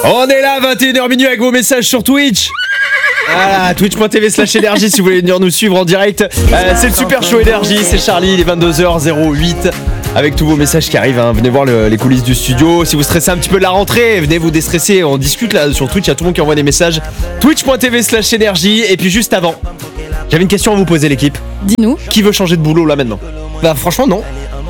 On est là, 21h minuit avec vos messages sur Twitch. Voilà, twitch.tv/énergie si vous voulez venir nous suivre en direct. C'est le super show énergie, c'est Charlie, il est 22h08 avec tous vos messages qui arrivent. Venez voir les coulisses du studio. Si vous stressez un petit peu de la rentrée, venez vous déstresser. On discute là sur Twitch, il y a tout le monde qui envoie des messages. Twitch.tv/énergie. Et puis juste avant, j'avais une question à vous poser, l'équipe. Dis-nous. Qui veut changer de boulot là maintenant? Bah franchement non.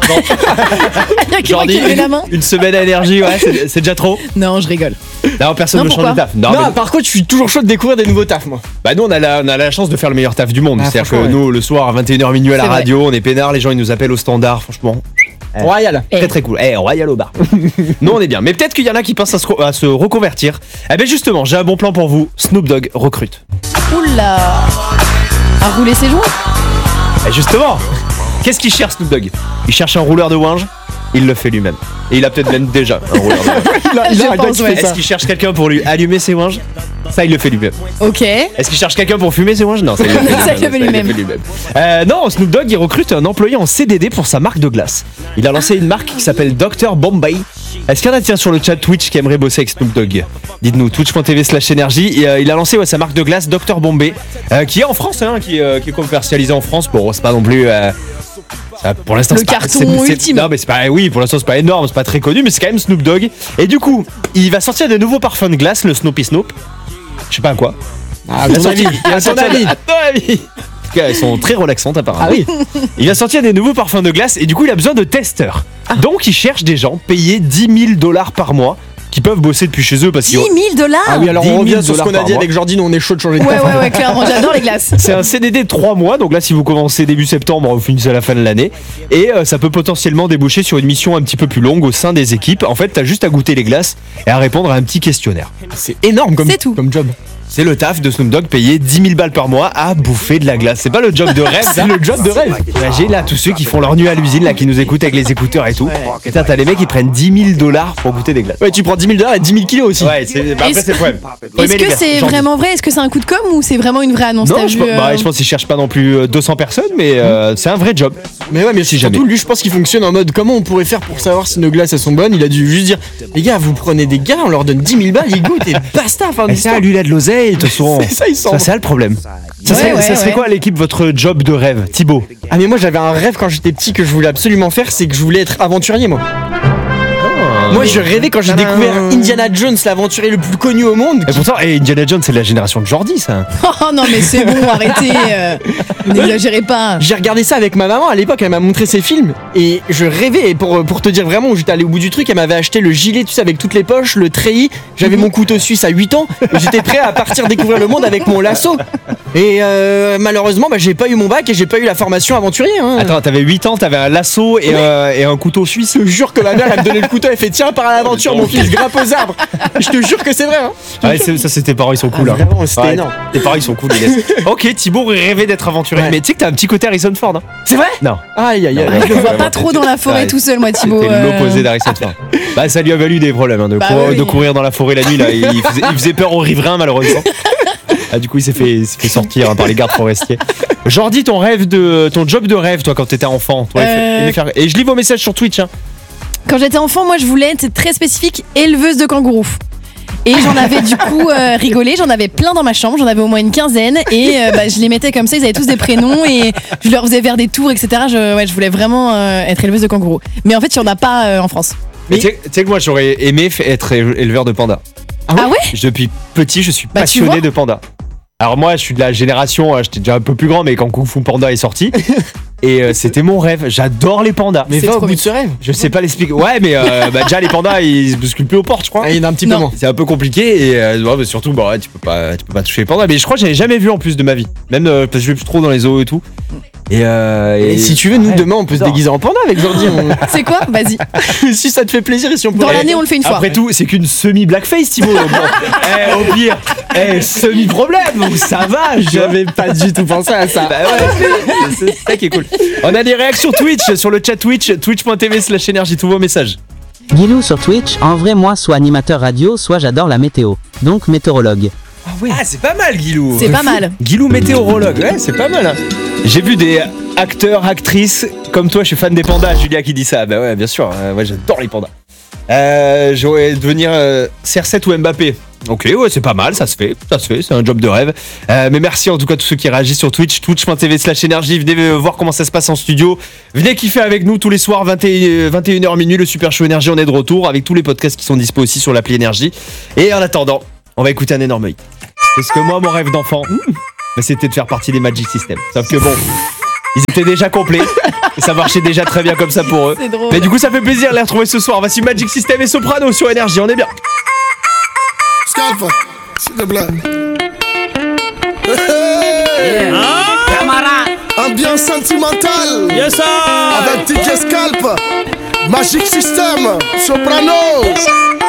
Il y a quelqu'un qui lève la main. Une semaine à énergie, ouais, c'est déjà trop. Non, je rigole. Non, personne ne veut changer de taf. Non, par contre, je suis toujours chaud de découvrir des nouveaux tafs, moi. Bah nous on a la chance de faire le meilleur taf du monde. C'est-à-dire que ouais. nous le soir à 21h minuit à la radio, on est peinards, les gens ils nous appellent au standard, franchement. Royal. Très très cool. Royal au bar. Nous on est bien. Mais peut-être qu'il y en a qui pensent à se reconvertir. Eh ben justement, j'ai un bon plan pour vous. Snoop Dogg recrute. Oula. À rouler ses joints. Et justement, qu'est-ce qu'il cherche Snoop Dogg? Il cherche un rouleur de ouinge. Il le fait lui-même. Et il a peut-être même déjà un rouleur de ouinge. Est-ce qu'il cherche quelqu'un pour lui allumer ses ouinges? Ça, il le fait lui-même. Ok. Est-ce qu'il cherche quelqu'un pour fumer ses ouinges? Non, ça, il le fait lui-même. Non, Snoop Dogg, il recrute un employé en CDD pour sa marque de glace. Il a lancé une marque qui s'appelle Dr Bombay. Est-ce qu'il y en a tiens sur le chat Twitch qui aimerait bosser avec Snoop Dogg? Dites-nous, twitch.tv/énergie. Il a lancé sa marque de glace Dr Bombay, qui est en France, qui est commercialisée en France. Bon, c'est pas non plus... pour l'instant, le carton ultime. Non, mais c'est pas. Oui, pour l'instant, c'est pas énorme, c'est pas très connu, mais c'est quand même Snoop Dogg. Et du coup, il va sortir de nouveaux parfums de glace, le Snoopy Snoop. Je sais pas à quoi. À ton avis. À ton avis. En tout cas, elles sont très relaxantes apparemment. Ah oui. Il va sortir des nouveaux parfums de glace et du coup, il a besoin de testeurs. Donc, il cherche des gens payés $10,000 par mois qui peuvent bosser depuis chez eux parce qu'ils... $10,000. Ah oui, alors on revient sur ce $10,000 qu'on a dit avec Jordine, on est chaud de changer de taf. Ouais, clairement, j'adore les glaces. C'est un CDD de 3 mois, donc là si vous commencez début septembre, vous finissez à la fin de l'année. Et ça peut potentiellement déboucher sur une mission un petit peu plus longue au sein des équipes. En fait, t'as juste à goûter les glaces et à répondre à un petit questionnaire. C'est énorme comme job. C'est le taf de Snoop Dogg payé $10,000 par mois à bouffer de la glace. C'est pas le job de rêve, c'est le job de rêve. Imagine là tous ceux qui font leur nuit à l'usine, là qui nous écoutent avec les écouteurs et tout. Et t'as les mecs qui prennent $10,000 pour goûter des glaces. Ouais, tu prends $10,000 et 10 000 kilos aussi. Ouais, après c'est le problème. Est-ce que c'est vraiment vrai? Est-ce que c'est un coup de com ou c'est vraiment une vraie annonce? Non, je pense qu'ils cherchent pas non plus 200 personnes, mais c'est un vrai job. Mais ouais, mais si surtout lui, je pense qu'il fonctionne en mode comment on pourrait faire pour savoir si nos glaces elles sont bonnes. Il a dû juste dire les gars, vous prenez des gars, on leur donne 10 000 balles, ils goûtent et basta. Et ça, lui il a de l'oseille, de toute façon. Ça, c'est le problème. Ça serait quoi l'équipe, votre job de rêve, Thibaut? Ah mais moi j'avais un rêve quand j'étais petit que je voulais absolument faire, c'est que je voulais être aventurier moi. Moi je rêvais quand j'ai découvert Indiana Jones, l'aventurier le plus connu au monde. Et pourtant, Indiana Jones c'est de la génération de Jordi ça. Oh non mais c'est bon, arrêtez, n'exagérez pas. J'ai regardé ça avec ma maman à l'époque, elle m'a montré ses films et je rêvais, et pour te dire vraiment où j'étais allé au bout du truc, elle m'avait acheté le gilet tu sais avec toutes les poches, le treillis, j'avais mon couteau suisse à 8 ans et j'étais prêt à partir découvrir le monde avec mon lasso. Et malheureusement j'ai pas eu mon bac et j'ai pas eu la formation aventurier. Attends, t'avais 8 ans, t'avais un lasso et un couteau suisse. Je te jure que ma mère elle me donnait le couteau, elle fait tiens par à l'aventure mon fils, grimpe aux arbres. Je te jure que c'est vrai. Ouais, ça c'est tes parents ils sont cool. Vraiment, c'était énorme. Tes parents ils sont cool. Ok, Thibaut rêvait d'être aventurier. Mais tu sais que t'as un petit côté Harrison Ford. C'est vrai? Non. Aïe. Je le vois pas trop dans la forêt tout seul moi Thibaut. C'était l'opposé d'Harrison Ford. Bah ça lui a valu des problèmes de courir dans la forêt la nuit là. Il faisait peur aux riverains malheureusement. Ah, du coup il s'est fait sortir par les gardes forestiers. Jordi, ton job de rêve toi quand t'étais enfant, et je lis vos messages sur Twitch. Quand j'étais enfant, moi je voulais être très spécifique, éleveuse de kangourous. Et j'en avais du coup rigolé, j'en avais plein dans ma chambre, j'en avais au moins une quinzaine et je les mettais comme ça, ils avaient tous des prénoms et je leur faisais faire des tours, etc. Je voulais vraiment être éleveuse de kangourous. Mais en fait, il n'y en a pas en France. Mais tu sais que moi j'aurais aimé être éleveur de pandas. Ah ouais? Depuis petit, je suis passionné de pandas. Alors moi, je suis de la génération, j'étais déjà un peu plus grand, mais quand Kung Fu Panda est sorti, et c'était mon rêve. J'adore les pandas. Mais va au bout de ce rêve. Je sais pas l'expliquer. Ouais, mais déjà les pandas, ils se bousculent plus aux portes, je crois. Il y en a un petit peu moins. C'est un peu compliqué et mais surtout, tu peux pas toucher les pandas. Mais je crois que j'avais jamais vu en plus de ma vie. Même parce que je vais plus trop dans les zoos et tout. Et si tu veux, nous demain on peut se déguiser en panda avec Jordi. C'est quoi? Vas-y. Si ça te fait plaisir et si on peut. Dans l'année on le fait une fois. Après tout, c'est qu'une semi-blackface, Thibaut. Au pire, semi-problème, donc ça va. J'avais pas du tout pensé à ça. Bah ouais, c'est ça qui est cool. On a des réactions Twitch sur le chat Twitch, twitch.tv/énergie, tous vos messages. Guilou sur Twitch, en vrai moi soit animateur radio, soit j'adore la météo. Donc météorologue. Ah, c'est pas mal, Guilou. C'est pas mal. Guilou météorologue, ouais, c'est pas mal. J'ai vu des acteurs, actrices comme toi, je suis fan des pandas. Julia qui dit ça. Bah ouais, bien sûr. Ouais, j'adore les pandas. J'aurais devenir CR7 ou Mbappé. Ok, ouais, c'est pas mal, ça se fait, c'est un job de rêve. Mais merci en tout cas à tous ceux qui réagissent sur Twitch, twitch.tv/énergie. Venez voir comment ça se passe en studio. Venez kiffer avec nous tous les soirs, 21h minuit, le Super Show Énergie. On est de retour avec tous les podcasts qui sont dispo aussi sur l'appli Énergie. Et en attendant, on va écouter un énorme hit. Parce que moi, mon rêve d'enfant, c'était de faire partie des Magic System. Sauf que bon, ils étaient déjà complets et ça marchait déjà très bien comme ça pour eux. C'est drôle. Mais du coup, ça fait plaisir de les retrouver ce soir. Voici Magic System et Soprano sur Énergie. On est bien. Scalp, s'il te plaît. Ambiance sentimentale. Yes, sir. Avec DJ Scalp, Magic System, Soprano.